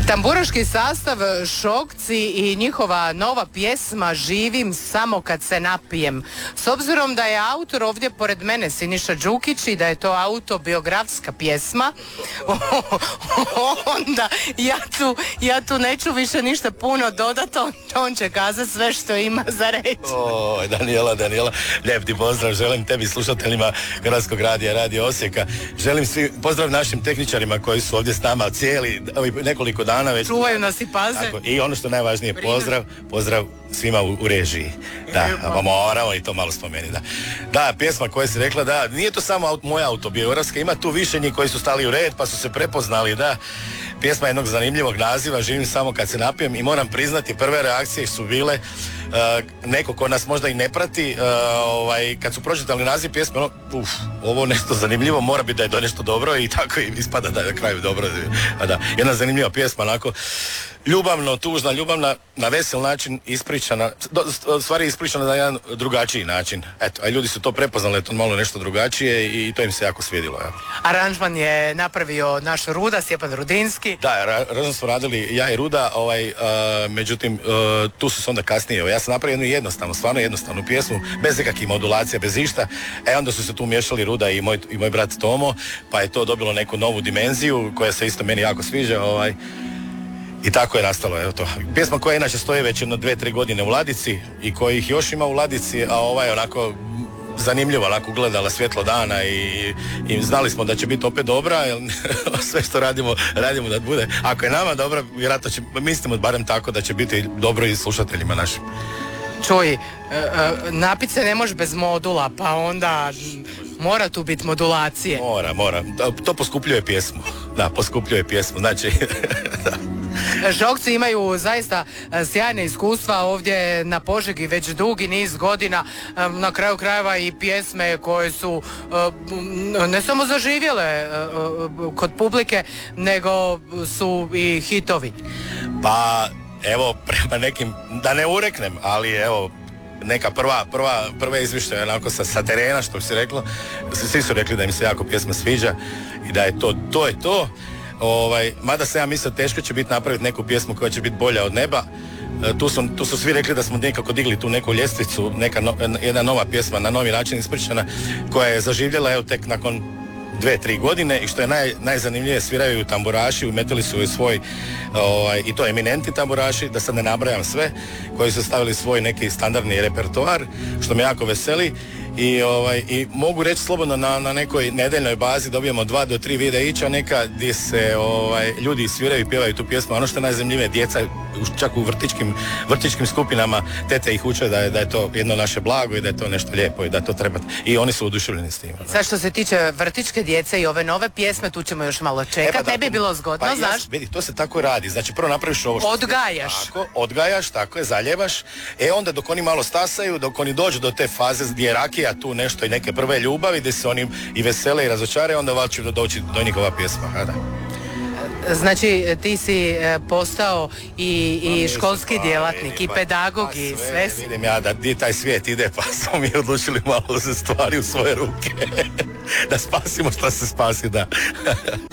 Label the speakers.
Speaker 1: Tamburaški sastav Šokci i njihova nova pjesma Živim samo kad se napijem. S obzirom da je autor ovdje pored mene Siniša Đukić i da je to autobiografska pjesma, onda ja tu neću više ništa puno dodati, on će kazati sve što ima za reći.
Speaker 2: O, Danijela, lijep ti pozdrav, želim tebi, slušateljima Hrvatskog radija, Radio Osijeka. Želim pozdrav našim tehničarima koji su ovdje s nama cijeli nekoliko dana već.
Speaker 1: Čuvaju nas i paze.
Speaker 2: Tako, i ono što najvažnije, pozdrav svima u režiji. Da, pa moramo i to malo spomenuti. Da, pjesma koja si rekla, da, nije to samo moja autobiografska, ima tu više njih koji su stali u red pa su se prepoznali, da. Pjesma jednog zanimljivog naziva, Živim samo kad se napijem, i moram priznati, prve reakcije su bile neko ko nas možda i ne prati, kad su pročitali naziv pjesme, ovo nešto zanimljivo, mora biti da je to nešto dobro, i tako i ispada da je na kraju dobro. Da, jedna zanimljiva pjesma, onako ljubavno, tužna, ljubavna, na vesel način ispričana, stvari ispričana na jedan drugačiji način. Eto, a ljudi su to prepoznali, to malo nešto drugačije i to im se jako svidjelo. Ja.
Speaker 1: Aranžman je napravio naš Ruda, Stjepan Rudinski.
Speaker 2: Da, aranžman smo radili ja i Ruda, međutim, tu su se onda kasnije, ja sam napravio jednu jednostavnu, stvarno jednostavnu pjesmu, bez nekakvih modulacija, bez išta, onda su se tu miješali Ruda i moj brat Tomo, pa je to dobilo neku novu dimenziju, koja se isto meni jako sviđa, i tako je nastalo, evo to. Pjesma koja inače stoji već jedno 2-3 godine u ladici i kojih još ima u ladici, a onako zanimljivo, onako gledala svjetlo dana i znali smo da će biti opet dobra, jer sve što radimo da bude. Ako je nama dobra, vjerojatno mislimo barem tako da će biti dobro i slušateljima našim.
Speaker 1: Čuj, napit se ne može bez modula, pa onda mora tu biti modulacije.
Speaker 2: Mora. To poskupljuje pjesmu. Da, poskupljuje pjesmu, znači, da.
Speaker 1: Šokci imaju zaista sjajne iskustva ovdje na Požegi već dugi niz godina, na kraju krajeva i pjesme koje su ne samo zaživjele kod publike, nego su i hitovi.
Speaker 2: Pa evo, prema nekim, da ne ureknem, ali evo, neka prve izvještaje onako sa terena, što bi se reklo, svi su rekli da im se jako pjesma sviđa i da je to je to. Mada se ja mislio teško će biti napraviti neku pjesmu koja će biti bolja od neba. Tu su svi rekli da smo nekako digli tu neku ljestvicu, jedna nova pjesma na novi način ispričana, koja je zaživjela evo tek nakon 2-3 godine, i što je najzanimljivije, sviraju tamburaši, umetili su svoj i to eminentni tamburaši, da sad ne nabrajam sve, koji su stavili svoj neki standardni repertoar, što me jako veseli. I mogu reći slobodno na nekoj nedeljnoj bazi dobijemo 2 do 3 videića neka gdje se ljudi sviraju i pjevaju tu pjesmu. Ono što je najzanimljivije, djeca čak u vrtićkim skupinama, tete ih uče da je to jedno naše blago i da je to nešto lijepo i da to treba, i oni su oduševljeni s tim.
Speaker 1: Sad što se tiče vrtićke djece i ove nove pjesme, tu ćemo još malo čekati, ne bi bilo zgodno, znaš?
Speaker 2: Vidi, to se tako radi, znači prvo napraviš ovo što
Speaker 1: odgajaš,
Speaker 2: tako je, zaljevaš, onda dok oni malo stasaju, dok oni dođu do te faze gdje je rakija tu nešto i neke prve ljubavi, gdje se oni i vesele i razočare, onda valjda će doći do njihova pjesma. Da.
Speaker 1: Znači ti si postao i školski djelatnik, i pedagog, i sve.
Speaker 2: Vidim ja da gdje taj svijet ide, pa smo mi odlučili malo uzeti stvari u svoje ruke. Da spasimo što se spasi, da.